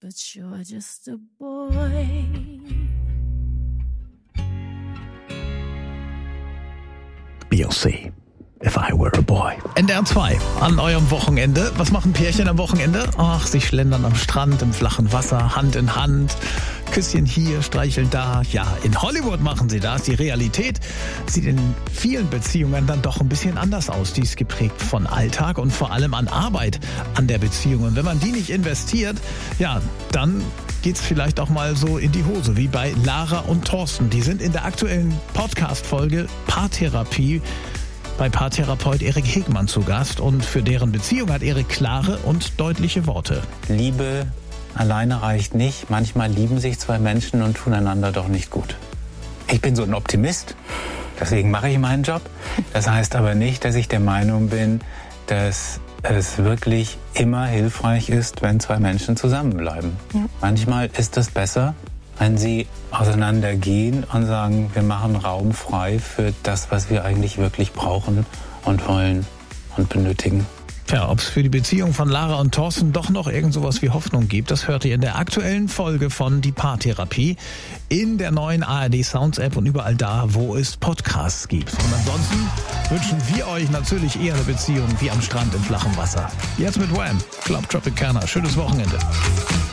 but you're just a boy. Beyoncé, If I Were a Boy. NDR 2 an eurem Wochenende. Was machen Pärchen am Wochenende? Ach, sie schlendern am Strand, im flachen Wasser, Hand in Hand. Küsschen hier, streicheln da. Ja, in Hollywood machen sie das. Die Realität sieht in vielen Beziehungen dann doch ein bisschen anders aus. Die ist geprägt von Alltag und vor allem an Arbeit an der Beziehung. Und wenn man die nicht investiert, ja, dann geht's vielleicht auch mal so in die Hose, wie bei Lara und Thorsten. Die sind in der aktuellen Podcast-Folge Paartherapie bei Paartherapeut Erik Hegmann zu Gast. Und für deren Beziehung hat Erik klare und deutliche Worte. Liebe alleine reicht nicht. Manchmal lieben sich zwei Menschen und tun einander doch nicht gut. Ich bin so ein Optimist, deswegen mache ich meinen Job. Das heißt aber nicht, dass ich der Meinung bin, dass es wirklich immer hilfreich ist, wenn zwei Menschen zusammenbleiben. Ja. Manchmal ist es besser, wenn sie auseinandergehen und sagen, wir machen Raum frei für das, was wir eigentlich wirklich brauchen und wollen und benötigen. Tja, ob es für die Beziehung von Lara und Thorsten doch noch irgend sowas wie Hoffnung gibt, das hört ihr in der aktuellen Folge von Die Paartherapie in der neuen ARD Sounds App und überall da, wo es Podcasts gibt. Und ansonsten wünschen wir euch natürlich eher eine Beziehung wie am Strand im flachen Wasser. Jetzt mit Wham! Club Tropicana. Schönes Wochenende.